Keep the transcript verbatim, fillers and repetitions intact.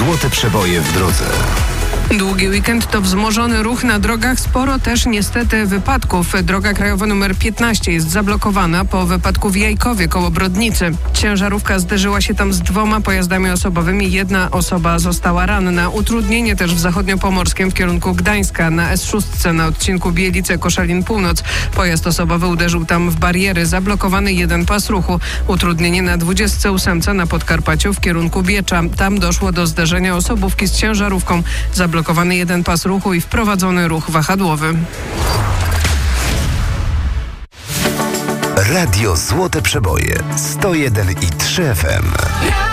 Złote przeboje w drodze. Długi weekend to wzmożony ruch na drogach, sporo też niestety wypadków. Droga krajowa numer piętnaście jest zablokowana po wypadku w Jajkowie koło Brodnicy. Ciężarówka zderzyła się tam z dwoma pojazdami osobowymi. Jedna osoba została ranna. Utrudnienie też w zachodniopomorskim w kierunku Gdańska na S sześć na odcinku Bielice-Koszalin Północ. Pojazd osobowy uderzył tam w bariery. Zablokowany jeden pas ruchu. Utrudnienie na dwudziestce ósemce na Podkarpaciu w kierunku Biecza. Tam doszło do zderzenia osobówki z ciężarówką. Zablokowany Zablokowany jeden pas ruchu i wprowadzony ruch wahadłowy. Radio Złote Przeboje sto jeden i trzy F M.